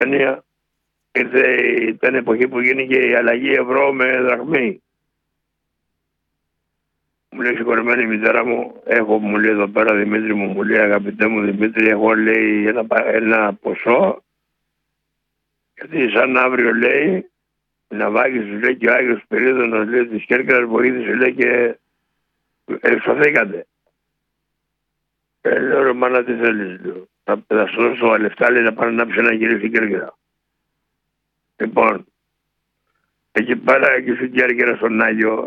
Ισπανία. Ήταν εποχή που γίνηκε η αλλαγή ευρώ με δραχμή. Μου λέει συγχωρεμένη η μητέρα μου, μου λέει εδώ πέρα Δημήτρη μου λέει αγαπητέ μου Δημήτρη, εγώ λέει ένα ποσό, γιατί σαν αύριο λέει, να Ναυάγης λέει και ο Άγιος Πυρίδωνος λέει της Κέρκυρας βοήθησε λέει και εξωθήκατε. Λέω ρε μάνα τι θέλεις, λέω. Θα σου δώσω λεφτά λέει να πάνε να ψήσει ένα γυρί στην Κέρκυρα. Λοιπόν, εκεί πέρα εκεί στην Κέρκυρα στον Άγιο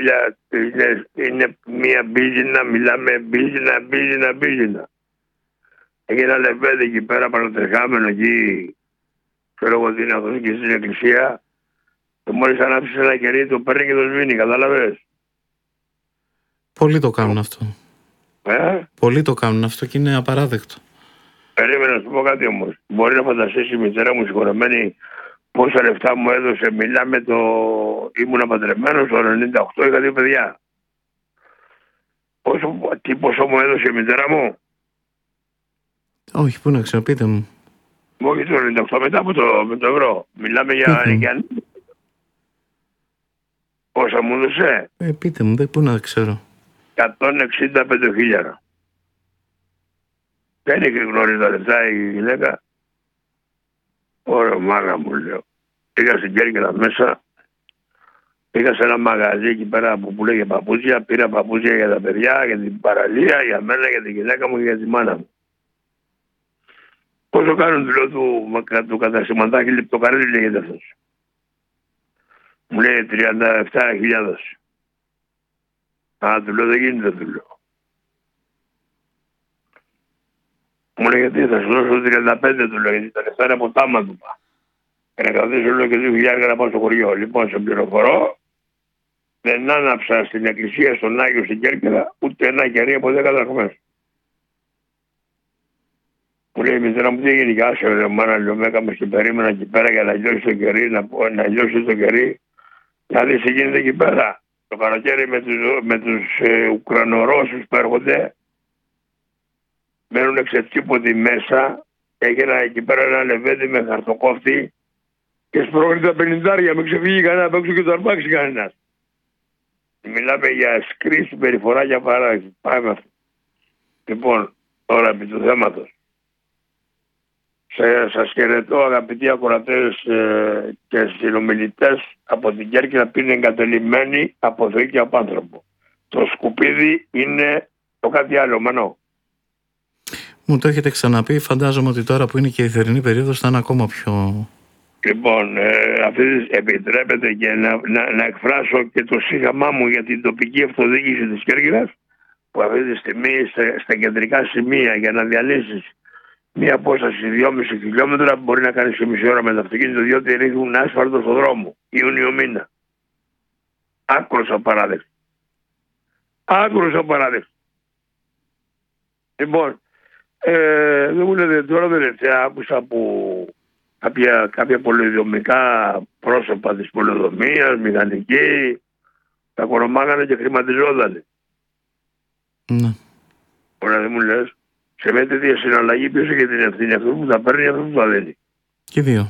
είναι μια μπίζινα, μιλάμε μπίζινα. Έχει ένα λεβέδι εκεί πέρα παρατρεχάμενο εκεί, ξέρω εγώ τι είναι αυτό και στην εκκλησία και μόλις ανάψεις ένα κερί το παίρνει και το σβήνει, κατάλαβες. Πολλοί το κάνουν αυτό. Πολλοί το κάνουν αυτό και είναι απαράδεκτο. Περίμενα να σου πω κάτι όμως. Μπορεί να φανταστείς η μητέρα μου συγχωρεμένη πόσα λεφτά μου έδωσε. Μιλάμε ήμουν παντρεμένος το 98, είχα δύο παιδιά. Τι ποσό μου έδωσε η μητέρα μου. Όχι, πού να ξέρω, πείτε μου. Όχι το 98, μετά από το ευρώ. Μιλάμε για νοικιανή. Πόσα μου έδωσε. Πείτε μου, πού να ξέρω. 165.000. Δεν είχε γνωρίσει τα λεφτά η γυναίκα. Ωραία μάγα μου λέω. Πήγα στην Κέρκυρα μέσα. Πήγα σε ένα μαγαζί εκεί πέρα που λέγε παπούτσια. Πήρα παπούτσια για τα παιδιά, για την παραλία, για μένα, για τη γυναίκα μου και για τη μάνα μου. Πόσο κάνουν του κατασημαντάκι, το καρέλι λέγεται αυτός. Μου λέει 37.000. Του λέω δεν γίνεται, του λέω. Μου λέει γιατί θα σου δώσω 35, του λέω, γιατί τα λεφτά είναι από τάμα του πά. Και να κρατήσω λέω και 2.000 να πάω στο χωριό. Λοιπόν, σε πληροφορώ, δεν άναψα στην εκκλησία στον Άγιο στην Κέρκυρα ούτε ένα κερί από 10 δραχμές. Μου λέει η μητέρα μου τι έγινε και άσε ρε μάνα, λέω, με έκαμε και περίμενα εκεί πέρα για να λιώσει το κερί, να λιώσει το κερί. Να δεις τι γίνεται εκεί πέρα. Το καλοκαίρι με τους Ουκρανορώσους που έρχονται, μένουν εξετύπωτοι μέσα, έγινε εκεί πέρα ένα λεβέντι με χαρτοκόφτη και σπρώχνει τα 50, μην ξεφύγει κανένα απ' έξω και το αρπάξει κανένας. Μιλάμε για σκρή συμπεριφορά για παράδειγμα. Πάμε αυτό. Λοιπόν, τώρα επί του θέματος. Σας χαιρετώ αγαπητοί ακροατές και συνομιλητές από την Κέρκυρα που είναι εγκατελειμμένοι από Θεό και από άνθρωπο. Το σκουπίδι είναι το κάτι άλλο, Μανώ. Μου το έχετε ξαναπεί, φαντάζομαι ότι τώρα που είναι και η θερινή περίοδος θα είναι ακόμα πιο... Λοιπόν, επιτρέπετε και να εκφράσω και το σύγχαμά μου για την τοπική αυτοδιοίκηση της Κέρκυρας που αυτή τη στιγμή στα κεντρικά σημεία για να διαλύσεις μία απόσταση 2,5 χιλιόμετρα μπορεί να κάνει σε μισή ώρα με το αυτοκίνητο διότι ρίχνουν άσφαλτο στον δρόμο. Ιούνιο μήνα. Άκρος απαράδεκτο. Άκρος απαράδεκτο. Λοιπόν, δεν μου λέτε τώρα τελευταία άκουσα από κάποια πολυδομικά πρόσωπα της πολεοδομίας, μηχανική, τα κορομάγανε και χρηματιζόντανε. Ναι. Ωραία δεν μου λες. Σε μια τέτοια συναλλαγή ποιος έχει την ευθύνη, αυτό που θα παίρνει, αυτό που θα δίνει. Και δύο.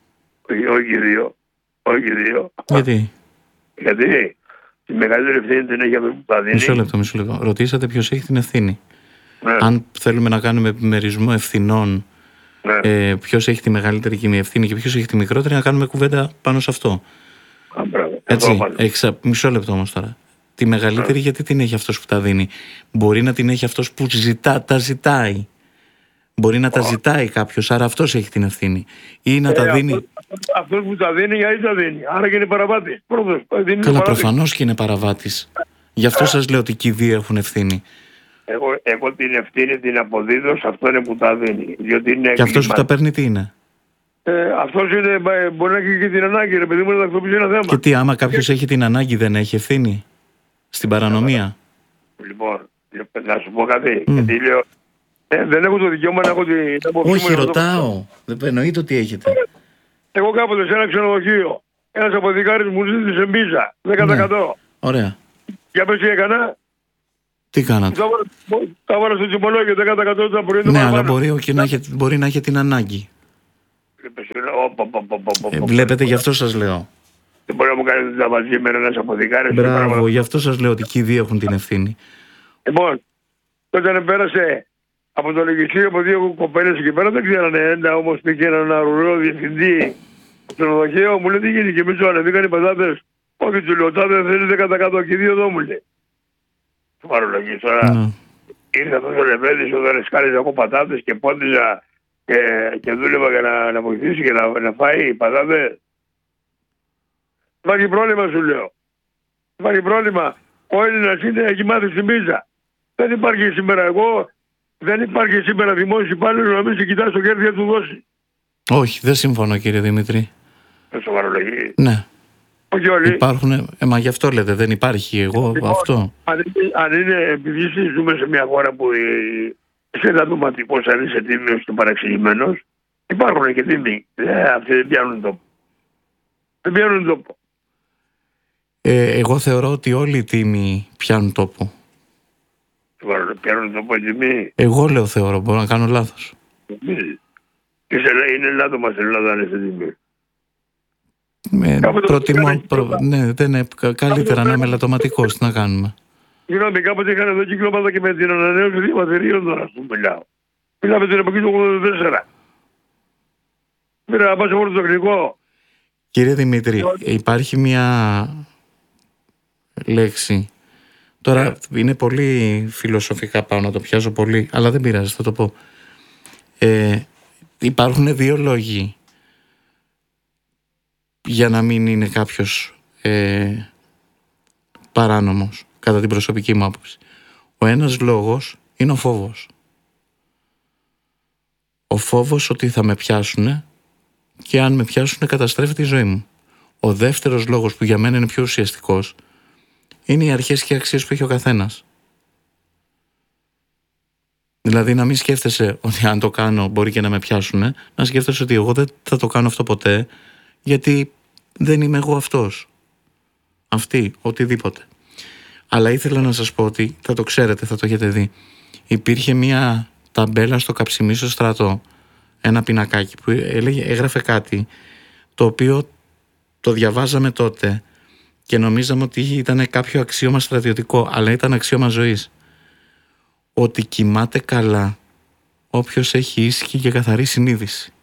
Όχι δύο. Γιατί τη μεγαλύτερη ευθύνη την έχει αυτό που θα δίνει. Μισό λεπτό. Ρωτήσατε ποιος έχει την ευθύνη. Ναι. Αν θέλουμε να κάνουμε επιμερισμό ευθυνών, ναι. Ποιος έχει τη μεγαλύτερη κοινή ευθύνη και ποιος έχει τη μικρότερη, να κάνουμε κουβέντα πάνω σε αυτό. Έτσι. Μισό λεπτό όμως τώρα. Τη μεγαλύτερη γιατί την έχει αυτός που τα δίνει. Μπορεί να την έχει αυτός που τα ζητάει. Μπορεί να τα ζητάει κάποιος, άρα αυτός έχει την ευθύνη. Ή να τα δίνει. Αυτός που τα δίνει, γιατί τα δίνει. Άρα και είναι παραβάτης. Καλά, προφανώς και είναι παραβάτης. Γι' αυτό σας λέω ότι και οι δύο έχουν ευθύνη. Εγώ την ευθύνη την αποδίδω σε αυτόν που τα δίνει. Και αυτός που τα παίρνει τι είναι. Αυτός είναι, μπορεί να έχει και την ανάγκη, ρε παιδί μου, να τακτοποιήσει ένα θέμα. Και τι, άμα κάποιος έχει την ανάγκη, δεν έχει ευθύνη στην παρανομία. Λοιπόν, να σου πω κάτι. Γιατί λέω, δεν έχω το δικαίωμα να έχω την αποφύγη. Όχι, ρωτάω. Δεν εννοείται ότι έχετε. Εγώ κάποτε σε ένα ξενοδοχείο, ένας αποθηκάρης μου ζήτησε μπίζα, 10%. Ωραία. Για πες τι έκανα. Τι κάνατε. Τα βάλω στο τσιμπολόγιο 10% τα προϊόντα. Ναι, αλλά μπορεί να έχει την ανάγκη. Βλέπετε, γι' αυτό σας λέω. Δεν μπορεί να μου κάνετε τα μαζί με ένας αποθηκάρης. Μπράβο, γι' αυτό σας λέω ότι και οι δύο έχουν την ευθύνη. Λοιπόν, όταν πέρασε από το λογιστήριο από δύο κοπέλες εκεί πέρα, δεν ξέρανε. Ένα όμως πήγε έναν αρουραίο διευθυντή στο ξενοδοχείο, μου λέει τι γίνει και εμείς ανεβήκαν οι πατάτες. Όχι, του λέω, τότε θέλετε κατά κάτω και δύο εδώ, μου λέει. Του παρολογείς τώρα. Ήρθε αυτός ο Λεβέντης όταν εσκάλιζε εγώ πατάτες και πόντιζα και δούλευα για να βοηθήσει και να φάει πατάτες. Υπάρχει πρόβλημα, σου λέω. Υπάρχει πρόβλημα. Ο Έλληνας είναι, έχει μάθει στη μίζα. Δεν υπάρχει σήμερα δημόσιο υπάλληλο να μην σε κοιτάσει το κέρδη να του δώσει. Όχι, δεν συμφωνώ, κύριε Δημήτρη. Με σοβαρολογεί. Ναι. Όχι όλοι. Υπάρχουν, μα γι' αυτό λέτε, δεν υπάρχει εγώ λοιπόν, αυτό. Αν είναι, επειδή ζούμε σε μια χώρα που είσαι δεδοματικός, αν είσαι τίμιος και παραξηγημένος, υπάρχουν και τίμοι. Αυτοί δεν πιάνουν τόπο. Δεν πιάνουν τόπο. Εγώ θεωρώ ότι όλοι οι τίμοι πιάνουν τόπο. Πιάνουν τόπο οι τίμοι. Εγώ λέω θεωρώ, μπορώ να κάνω λάθος. Είναι λάθος στην Ελλάδα να είσαι τίμοι. Προτιμώ, ναι, δεν είναι καλύτερα να είμαι λατωματικός, τι να κάνουμε. Συγγνώμη, κάποτε είχαν εδώ κυκλώματα και με την ανανέωση διαβατηρίων τώρα που μιλάω. Μιλάμε την εποχή του 84. Πήρα να πάω σε μόνο το τεχνικό. Κύριε Δημήτρη, υπάρχει μια λέξη. Τώρα είναι πολύ φιλοσοφικά, πάω να το πιάσω πολύ, αλλά δεν πειράζει, θα το πω. Υπάρχουν δύο λόγοι για να μην είναι κάποιος παράνομος, κατά την προσωπική μου άποψη. Ο ένας λόγος είναι ο φόβος. Ο φόβος ότι θα με πιάσουνε και αν με πιάσουνε καταστρέφει τη ζωή μου. Ο δεύτερος λόγος που για μένα είναι πιο ουσιαστικός είναι οι αρχές και οι αξίες που έχει ο καθένας. Δηλαδή να μην σκέφτεσαι ότι αν το κάνω μπορεί και να με πιάσουνε, να σκέφτεσαι ότι εγώ δεν θα το κάνω αυτό ποτέ, γιατί δεν είμαι εγώ αυτός. Αυτή, οτιδήποτε. Αλλά ήθελα να σας πω ότι, θα το ξέρετε, θα το έχετε δει. Υπήρχε μια ταμπέλα στο Καψιμί στο στρατό, ένα πινακάκι που έγραφε κάτι το οποίο το διαβάζαμε τότε και νομίζαμε ότι ήταν κάποιο αξίωμα στρατιωτικό, αλλά ήταν αξίωμα ζωής. Ότι κοιμάται καλά όποιος έχει ήσυχη και καθαρή συνείδηση.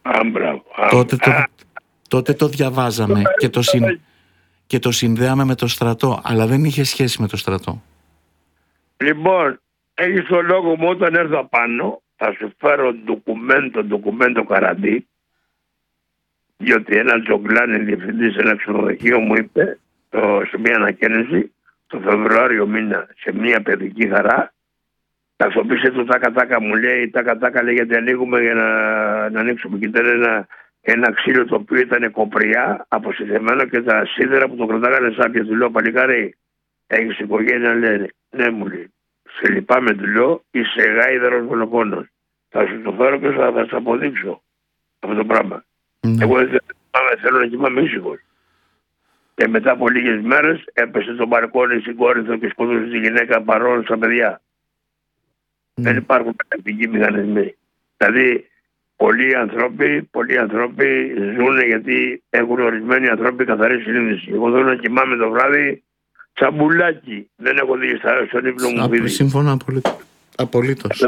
Τότε το διαβάζαμε και το συνδέαμε με το στρατό, αλλά δεν είχε σχέση με το στρατό. Λοιπόν, έχεις το λόγο μου, όταν έρθω πάνω θα σου φέρω ντοκουμέντο καραντί, διότι ένα τζογκλάνι διευθυντής σε ένα ξενοδοχείο μου είπε σε μια ανακαίνιση το Φεβρουάριο μήνα σε μια παιδική χαρά, ταξοποίησε το τάκα μου λέει, τάκα λέει, γιατί ανοίγουμε για να ανοίξουμε και ήταν ένα ξύλο το οποίο ήταν κοπριά αποσυνθεμένο και τα σίδερα που το κρατάγανε σάπια. Του λέω, παλικάρι, έχεις οικογένεια? Λέει, ναι, μου λέει. Σε λυπάμαι, του λέω, είσαι γάιδαρος μονοπόνος. Θα σου το φέρω και θα σου αποδείξω αυτό το πράγμα. Εγώ δεν θέλω να κοιμάμαι ήσυχος. Και μετά από λίγες μέρες έπεσε στο μπαλκόνι στην Κόρινθο και σκοτώσε τη γυναίκα παρόν στα παιδιά. Δεν υπάρχουν κατακτικοί μηχανισμοί. Δηλαδή, πολλοί άνθρωποι ζουν γιατί έχουν ορισμένοι άνθρωποι καθαρή συνείδηση. Εγώ θέλω να κοιμάμαι το βράδυ τσαμπουλάκι. Δεν έχω δει στον ύπνο μου παιδί. Συμφωνώ απολύτως.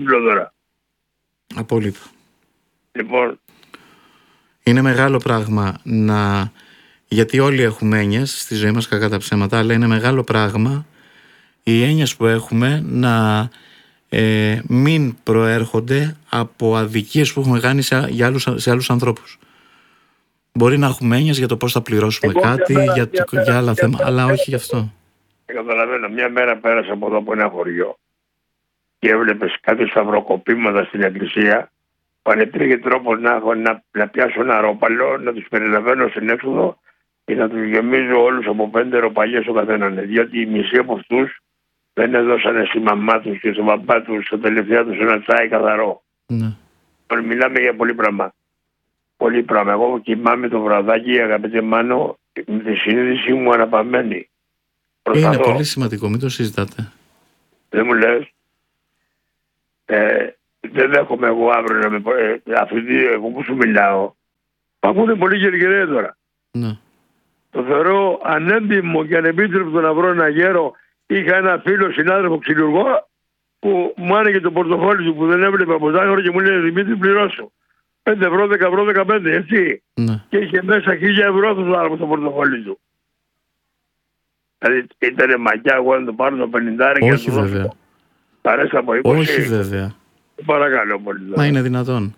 Απολύτως. Λοιπόν. Είναι μεγάλο πράγμα γιατί όλοι έχουμε έννοιες στη ζωή μας, κακά τα ψέματα, αλλά είναι μεγάλο πράγμα οι έννοιες που έχουμε να μην προέρχονται από αδικίες που έχουμε κάνει σε άλλους ανθρώπους. Μπορεί να έχουμε έννοιες για το πώς θα πληρώσουμε κάτι, για άλλα θέματα, αλλά όχι γι' αυτό. Καταλαβαίνω, μια μέρα πέρασα από εδώ από ένα χωριό και έβλεπες κάτι σταυροκοπήματα στην εκκλησία. Πανεπήρχε τρόπος να πιάσω ένα ρόπαλο, να τους περιλαμβάνω στην έξοδο και να τους γεμίζω όλους από 5 ροπαλιές ο καθέναν. Διότι οι μισοί από αυτούς δεν έδωσανε στη μαμά τους και στον παπά τους στο τελευταίο τους ένα τσάι καθαρό. Ναι. Μιλάμε για πολύ πράγμα. Πολύ πράγμα. Εγώ κοιμάμαι το βραδάκι, αγαπητέ Μάνο, με τη συνείδησή μου αναπαμένη. Είναι πολύ σημαντικό, μην το συζητάτε. Δεν μου λες. δεν δέχομαι εγώ αύριο να με εγώ που σου μιλάω. Ακούνε πολύ γερικερέ τώρα. Ναι. Το θεωρώ ανέντιμο και ανεπίτρεπτο να βρω ένα γέρο. Είχα ένα φίλο συνάδελφο ξυλουργό που μου άνοιγε το πορτοφόλι του που δεν έβλεπε από ζάχαρο και μου λέει Δημήτρη πληρώσω. 5 ευρώ, 10 ευρώ, 15, έτσι. Ναι. Και είχε μέσα 1.000 ευρώ αυτό το άλλο το πορτοφόλι του. Δηλαδή ήταν μακιά εγώ να το πάρω το 50 και όχι βέβαια. Παρέσα από 20. Όχι βέβαια. Παρακαλώ πολύ. Μα είναι δυνατόν.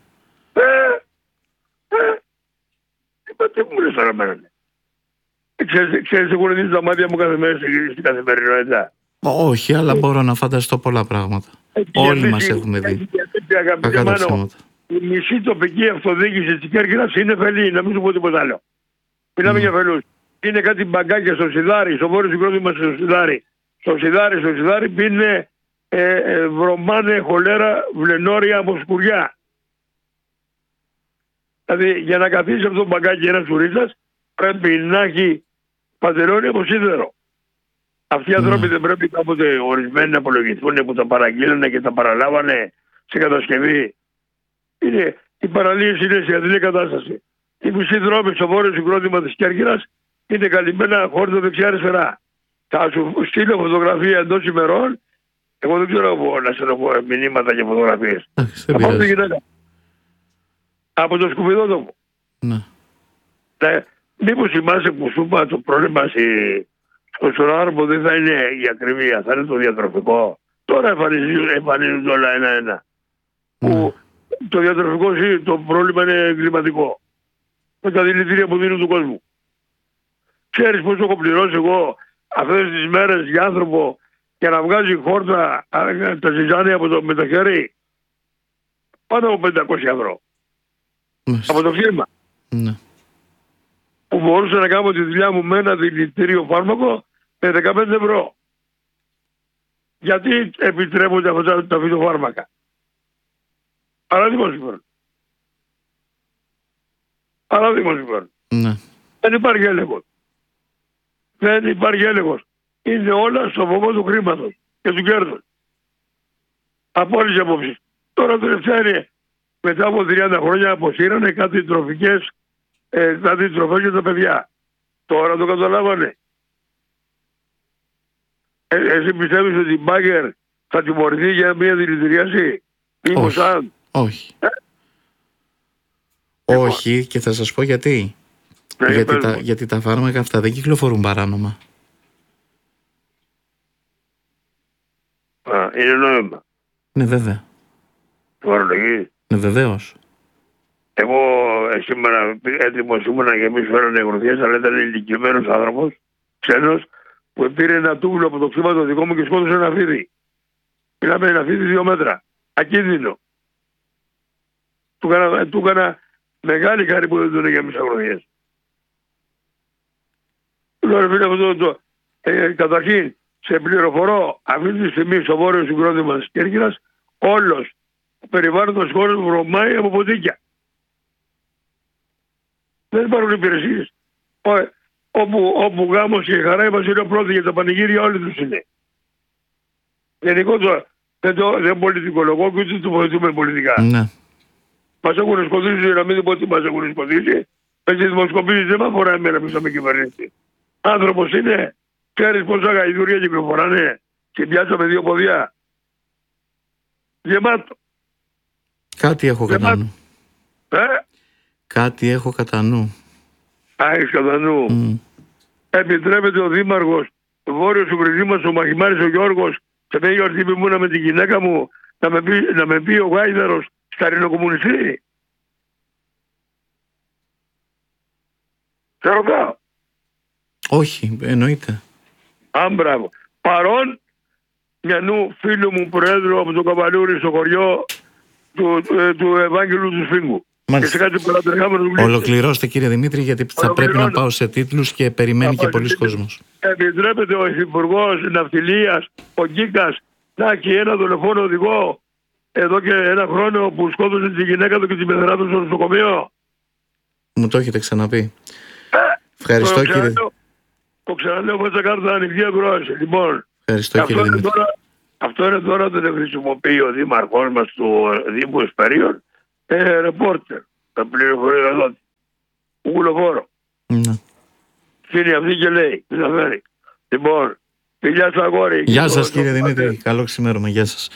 Τι μου λες τώρα μένα. Ξέρεις εγώ να τα μάτια μου κάθε μέρα στην καθημερινότητα. Όχι, αλλά μπορώ να φανταστώ πολλά πράγματα. Όλοι μας έχουμε δει. Κακά ψέματα. Η μισή τοπική αυτοδιοίκηση της Κέρκυρας είναι φελή, να μην σου πω τίποτα άλλο. Μιλάμε για φελούς. Είναι κάτι μπαγκάκια στο Σιδάρι, στο βόρειο συγκρότημα στο Σιδάρι. Στο Σιδάρι πίνε βρωμάνε χολέρα, βλενόρια από σκουριά. Δηλαδή για να καθίσει αυτό το μπαγκάκι ένας τουρίστας πρέπει να έχει παντελόνι από σίδερο. Αυτοί οι άνθρωποι δεν πρέπει κάποτε ορισμένοι να απολογηθούν που τα παραγγείλανε και τα παραλάβανε σε κατασκευή. Η παραλίαση είναι σε αδειλή κατάσταση. Οι μισοί δρόμοι στο βόρειο συγκρότημα της Κέρκυρας είναι καλυμμένα χόρτα δεξιά-αριστερά. Θα σου στείλω φωτογραφία εντός ημερών. Εγώ δεν ξέρω να στείλω μηνύματα και φωτογραφίες. Θα πάω τη γυναίκα. Από το σκουπιδότοπο. Ναι. Μήπως θυμάσαι που σου είπα το πρόβλημα στον άνθρωπο δεν θα είναι η ακριβία, θα είναι το διατροφικό. Τώρα εμφανίζονται όλα ένα-ένα. Που το διατροφικό το πρόβλημα είναι εγκληματικό. Με τα δηλητήρια που δίνουν του κόσμου. Ξέρεις πώς έχω πληρώσει εγώ αυτές τις μέρες για άνθρωπο για να βγάζει χόρτα τα ζυζάνια με το χέρι. Πάνω από 500 ευρώ. Από το φίρμα. Ναι. Που μπορούσα να κάνω τη δουλειά μου με ένα δηλητήριο φάρμακο με 15 ευρώ. Γιατί επιτρέπονται αυτά τα φυτοφάρμακα. Παράδειγμα συμφέρον. Ναι. Δεν υπάρχει έλεγχος. Δεν υπάρχει έλεγχος. Είναι όλα στο βωμό του χρήματος και του κέρδους. Από όλες τις απόψεις. Τώρα τελευταία είναι μετά από 30 χρόνια αποσύρανε κάτι τροφικές, κάτι τροφές για τα παιδιά. Τώρα το καταλάβανε. Εσύ πιστεύεις ότι η Μπάγκερ θα τιμωρηθεί για μια δηλητηρίαση? Όχι. Όχι, και θα σας πω γιατί. Γιατί τα φάρμακα αυτά δεν κυκλοφορούν παράνομα. Είναι νόημα. Ναι, βέβαια. Φορολογή. Ναι, βεβαίως. Εγώ σήμερα έτοιμος ήμουνα και εμείς φέρανε γροθιές, αλλά ήταν ηλικιωμένος άνθρωπος, ξένος, που πήρε ένα τούβλο από το ξύμα το δικό μου και σκότωσε ένα φίδι. Μιλάμε ένα φίδι 2 μέτρα. Ακίνδυνο. Του έκανα μεγάλη χάρη που δεν τον έκανα εμείς αγροθιές. Λέω φίλε αυτό καταρχήν σε πληροφορώ αυτή τη στιγμή στο βόρειο συγκρότημα της Κέρκυρας όλος ο περιβάλλοντος χώρος βρωμάει από ποτίκια. Δεν υπάρχουν υπηρεσίες. Όπου γάμος και χαρά η Βασιλεία πρώτη για τα πανηγύρια όλοι τους είναι. Γενικότερα δεν πολιτικολογώ και ούτε το βοηθούμε πολιτικά. Ναι. Μας έχουν σκοτήσει, να μην πω ότι μας έχουν σκοτήσει. Με τις δημοσκοπήσεις δεν με αφορά εμένα που είμαι κυβερνήτη. Άνθρωπος είναι. Ξέρεις πόσα γαϊδουρία κυκλοφοράνε και πιάσαμε 2 ποδιά. Γεμάτο. Κάτι έχω κατά νου. Κάτι έχω κατά νου. Έχεις κατά νου. Επιτρέπεται ο δήμαρχος του Βόρειου Συγκροτήματος, ο Μαχημάρης ο Γιώργος, σε μια γιορτή που ήμουνα με την γυναίκα μου, να με πει ο Γάιδαρος σταρινοκομμουνιστή. Σε ρωτάω. Όχι, εννοείται. Μπράβο. Παρόν μιανού φίλου μου προέδρου από το Καβαλούρι στο χωριό του Ευάγγελου του Σφίγγου. Ολοκληρώστε κύριε Δημήτρη, γιατί θα πρέπει να πάω σε τίτλους και περιμένει και πολλοί κόσμος. Επιτρέπεται ο Υφυπουργός Ναυτιλίας, ο Γκίκας, να έχει ένα δολοφόνο οδηγό εδώ και 1 χρόνο που σκότωσε τη γυναίκα του και την πεθερά του στο νοσοκομείο? Μου το έχετε ξαναπεί. Ευχαριστώ κύριε. Το ξαναλέω με τα κάρτα ανοιχτή ακρόαση. Λοιπόν, ευχαριστώ κύριε Δημήτρη. Αυτό είναι τώρα το χρησιμοποιεί ο δήμαρχός μας του Δήμου Εσπερίων, ρεπόρτερ, τα πληροφοριοδότη, ουγκουλοφόρο. Κύριε αυτή και λέει, τι θα φέρει. Λοιπόν, γεια σας αγόρι. Γεια σας κύριε Δημήτρη, καλό ξημέρωμα, γεια σας.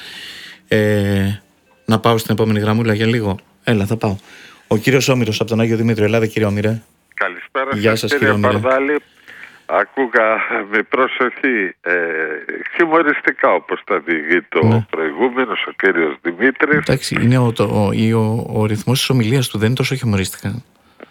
Να πάω στην επόμενη γραμμούλα για λίγο. Έλα, θα πάω. Ο κύριος Όμηρος από τον Άγιο Δημήτριο. Ελάτε κύριε Όμηρε. Καλησπέρα Γεια σας κύριε Παρδάλη. Ακούγα με προσοχή χιουμοριστικά όπως τα διηγεί ο προηγούμενος, ο κύριος Δημήτρης. Εντάξει, είναι ο ρυθμός της ομιλίας του δεν είναι τόσο χιουμοριστικά.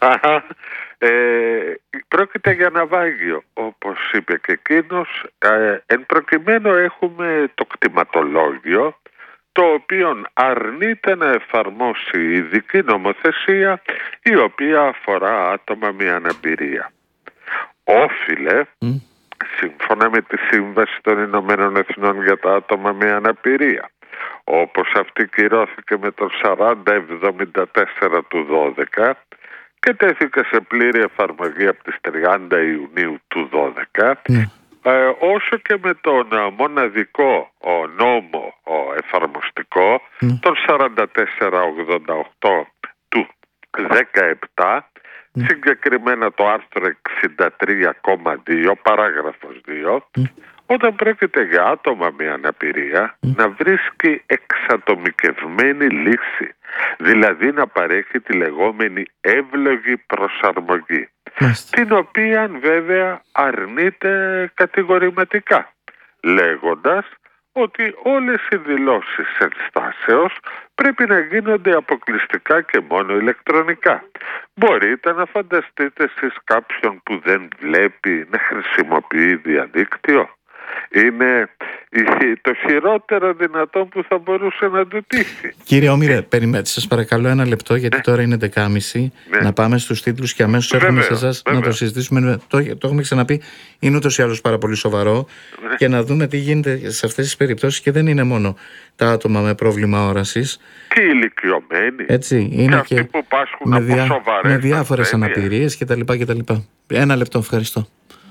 Πρόκειται για ναυάγιο, όπως είπε και εκείνος. Εν προκειμένου έχουμε το κτηματολόγιο, το οποίο αρνείται να εφαρμόσει ειδική νομοθεσία η οποία αφορά άτομα με αναπηρία. Όφιλε, σύμφωνα με τη Σύμβαση των Ηνωμένων Εθνών για τα άτομα με αναπηρία, όπως αυτή κυρώθηκε με το 4074 του 12 και τέθηκε σε πλήρη εφαρμογή από τις 30 Ιουνίου του 12, όσο και με τον μοναδικό νόμο εφαρμοστικό, τον 4488 του 17, συγκεκριμένα το άρθρο 63,2 παράγραφος 2, όταν πρόκειται για άτομα με αναπηρία να βρίσκει εξατομικευμένη λύση, δηλαδή να παρέχει τη λεγόμενη εύλογη προσαρμογή, την οποία βέβαια αρνείται κατηγορηματικά, λέγοντας ότι όλες οι δηλώσεις ενστάσεως πρέπει να γίνονται αποκλειστικά και μόνο ηλεκτρονικά. Μπορείτε να φανταστείτε εσείς κάποιον που δεν βλέπει να χρησιμοποιεί διαδίκτυο? Είναι το χειρότερο δυνατό που θα μπορούσε να του τύχει. Κύριε Όμηρε, περιμένετε σας παρακαλώ ένα λεπτό, γιατί τώρα είναι 11.30. Να πάμε στους τίτλους και αμέσως έρχομαι σε εσάς να το συζητήσουμε. Το έχουμε ξαναπεί, είναι ούτως ή άλλως πάρα πολύ σοβαρό και να δούμε τι γίνεται σε αυτές τις περιπτώσεις, και δεν είναι μόνο τα άτομα με πρόβλημα όρασης. Και οι ηλικιωμένοι. Έτσι, είναι και αυτοί που πάσχουν από σοβαρές με διάφορες αναπηρίες κτλ. Ένα λεπτό, ευχαριστώ.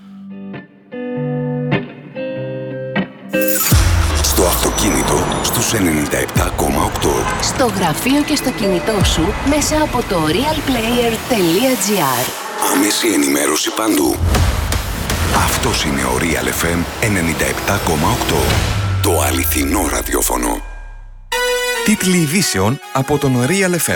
Στο αυτοκίνητο στους 97,8. Στο γραφείο και στο κινητό σου μέσα από το realplayer.gr. Άμεση ενημέρωση παντού. Αυτός είναι ο Real FM 97,8. Το αληθινό ραδιόφωνο. Τίτλοι ειδήσεων από τον Real FM.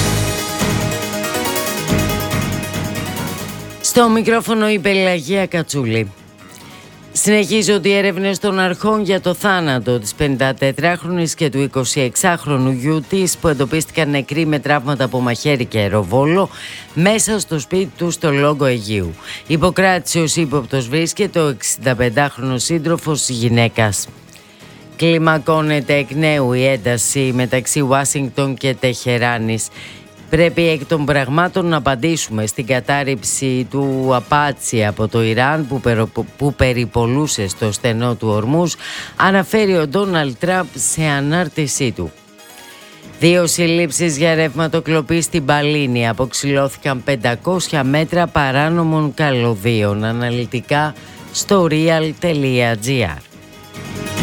Στο μικρόφωνο η Πελαγία Κατσούλη. Συνεχίζονται οι έρευνες των αρχών για το θάνατο της 54χρονης και του 26χρονου γιού της που εντοπίστηκαν νεκροί με τραύματα από μαχαίρι και αεροβόλο μέσα στο σπίτι του στο Λόγκο Αιγείου. Υποκράτησε ως ύποπτος βρίσκεται ο 65χρονος σύντροφος γυναίκας. Κλιμακώνεται εκ νέου η ένταση μεταξύ Ουάσιγκτον και Τεχεράνης. Πρέπει εκ των πραγμάτων να απαντήσουμε στην κατάρριψη του Απάτσι από το Ιράν που περιπολούσε στο στενό του Ορμούζ, αναφέρει ο Ντόναλντ Τραμπ σε ανάρτησή του. 2 συλλήψεις για ρευματοκλοπή στην Παλίνη. Αποξυλώθηκαν 500 μέτρα παράνομων καλωδίων. Αναλυτικά στο real.gr.